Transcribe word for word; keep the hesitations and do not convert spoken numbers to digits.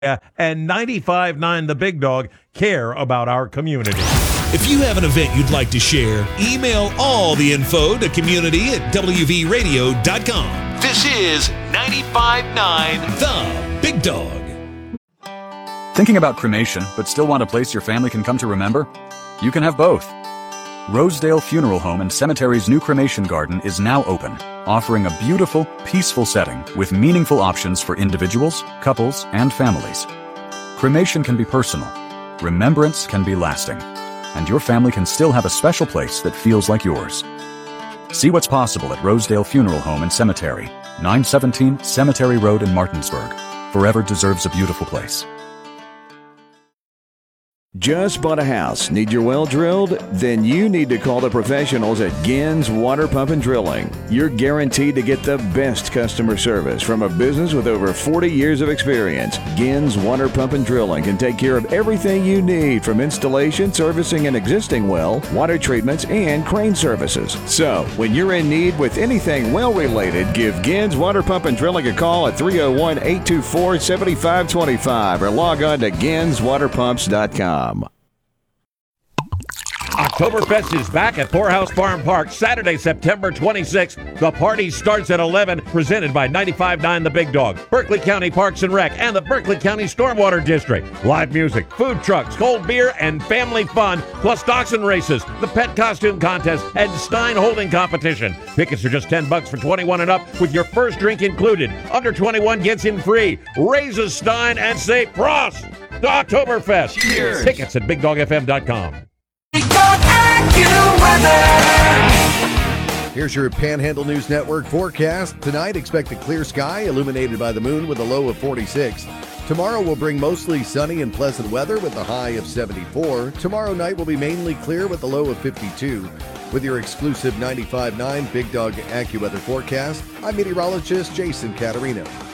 and ninety-five point nine The Big Dog care about our community. If you have an event you'd like to share, email all the info to community at w v radio dot com. This is ninety-five point nine The Big Dog. Thinking about cremation, but still want a place your family can come to remember? You can have both. Rosedale Funeral Home and Cemetery's new cremation garden is now open, offering a beautiful, peaceful setting with meaningful options for individuals, couples, and families. Cremation can be personal, remembrance can be lasting, and your family can still have a special place that feels like yours. See what's possible at Rosedale Funeral Home and Cemetery, nine seventeen Cemetery Road in Martinsburg. Forever deserves a beautiful place. Just bought a house? Need your well drilled? Then you need to call the professionals at Gins Water Pump and Drilling. You're guaranteed to get the best customer service from a business with over forty years of experience. Gins Water Pump and Drilling can take care of everything you need, from installation, servicing an existing well, water treatments, and crane services. So, when you're in need with anything well-related, give Gins Water Pump and Drilling a call at three oh one, eight two four, seven five two five or log on to gins water pumps dot com. Oktoberfest is back at Poorhouse Farm Park Saturday, September twenty-sixth. The party starts at eleven, presented by ninety-five point nine The Big Dog, Berkeley County Parks and Rec, and the Berkeley County Stormwater District. Live music, food trucks, cold beer, and family fun, plus dachshund races, the pet costume contest, and Stein holding competition. Tickets are just ten bucks for twenty-one and up, with your first drink included. Under twenty-one gets in free. Raise a Stein and say Prost to Oktoberfest. Cheers. Tickets at big dog f m dot com. Here's your Panhandle News Network forecast. Tonight, expect a clear sky illuminated by the moon with a low of forty-six. Tomorrow will bring mostly sunny and pleasant weather with a high of seventy-four. Tomorrow night will be mainly clear with a low of fifty-two. With your exclusive ninety-five point nine Big Dog AccuWeather forecast, I'm meteorologist Jason Caterino.